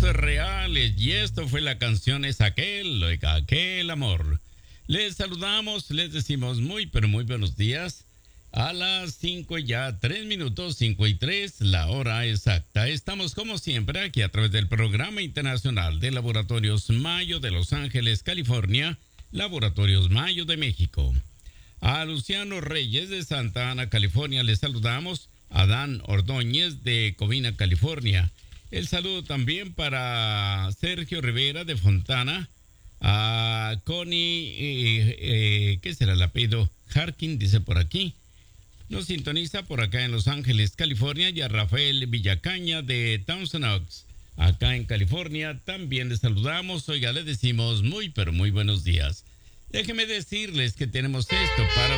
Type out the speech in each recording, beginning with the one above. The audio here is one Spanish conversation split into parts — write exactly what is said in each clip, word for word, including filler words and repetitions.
amistades reales. Y esto fue la canción Es aquel, oiga, aquel amor. Les saludamos, les decimos muy, pero muy buenos días. A las cinco ya, tres minutos, cinco y tres, la hora exacta. Estamos como siempre aquí a través del Programa Internacional de Laboratorios Mayo de Los Ángeles, California, Laboratorios Mayo de México. A Luciano Reyes de Santa Ana, California, les saludamos. A Dan Ordóñez de Covina, California. El saludo también para Sergio Rivera de Fontana. A Connie, eh, eh, ¿qué será el apellido? Harkin, dice por aquí. Nos sintoniza por acá en Los Ángeles, California, y a Rafael Villacaña de Thousand Oaks, acá en California. También les saludamos. Oiga, les decimos muy, pero muy buenos días. Déjenme decirles que tenemos esto para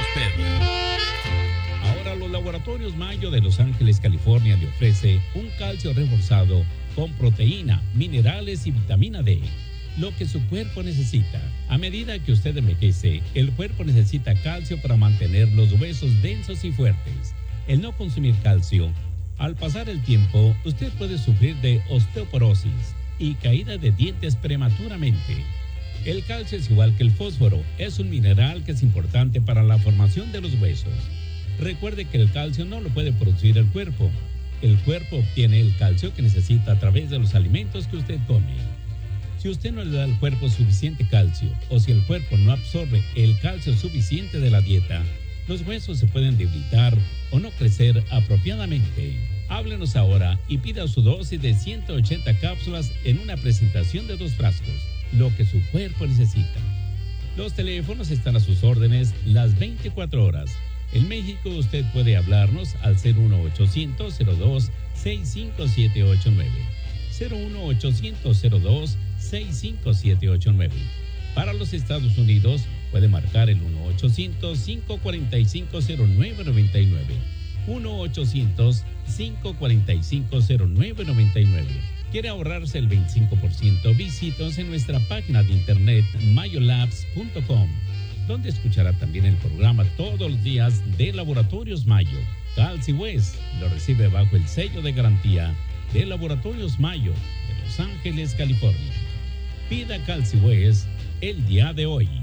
usted. Ahora los Laboratorios Mayo de Los Ángeles, California, le ofrece un calcio reforzado con proteína, minerales y vitamina D. Lo que su cuerpo necesita. A medida que usted envejece, el cuerpo necesita calcio para mantener los huesos densos y fuertes. El no consumir calcio, al pasar el tiempo, usted puede sufrir de osteoporosis y caída de dientes prematuramente. El calcio es igual que el fósforo, es un mineral que es importante para la formación de los huesos. Recuerde que el calcio no lo puede producir el cuerpo. El cuerpo obtiene el calcio que necesita a través de los alimentos que usted come. Si usted no le da al cuerpo suficiente calcio o si el cuerpo no absorbe el calcio suficiente de la dieta, los huesos se pueden debilitar o no crecer apropiadamente. Háblenos ahora y pida su dosis de ciento ochenta cápsulas en una presentación de dos frascos, lo que su cuerpo necesita. Los teléfonos están a sus órdenes las veinticuatro horas. En México usted puede hablarnos al cero uno ochocientos cero dos seis cinco siete ocho nueve. cero uno ochocientos cero dos seis cinco siete ocho nueve. Para los Estados Unidos puede marcar el uno ochocientos cinco cuatro cinco cero nueve nueve nueve. uno ochocientos cinco cuatro cinco cero nueve nueve nueve. ¿Quiere ahorrarse el veinticinco por ciento? Visítenos en nuestra página de internet mayolabs punto com, donde escuchará también el programa todos los días de Laboratorios Mayo. Calci West lo recibe bajo el sello de garantía de Laboratorios Mayo de Los Ángeles, California. Pida Calci West el día de hoy.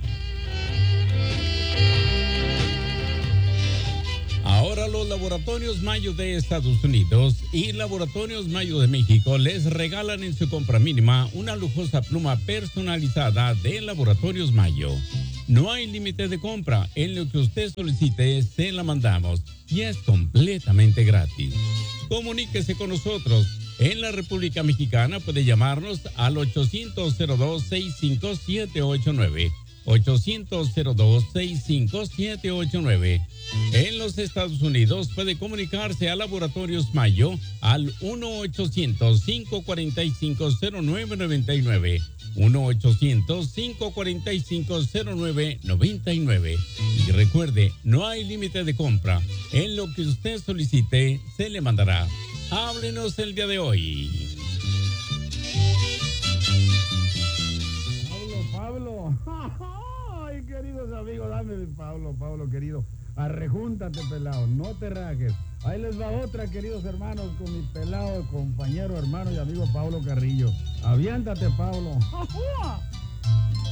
Ahora los Laboratorios Mayo de Estados Unidos y Laboratorios Mayo de México les regalan en su compra mínima una lujosa pluma personalizada de Laboratorios Mayo. No hay límite de compra, en lo que usted solicite se la mandamos y es completamente gratis. Comuníquese con nosotros. En la República Mexicana puede llamarnos al ochocientos cero dos seis cinco siete ocho nueve. ochocientos cero dos seis cinco siete ocho nueve. En los Estados Unidos puede comunicarse a Laboratorios Mayo al uno ochocientos cinco cuatro cinco cero nueve nueve nueve. uno ochocientos cinco cuatro cinco cero nueve nueve nueve. Y recuerde, no hay límite de compra. En lo que usted solicite, se le mandará. Háblenos el día de hoy. Pablo, Pablo. Ay, queridos amigos, dame Pablo, Pablo, querido. Arrejúntate, pelado, no te rajes. Ahí les va otra, queridos hermanos, con mi pelado, compañero, hermano y amigo Pablo Carrillo. Aviéntate, Pablo.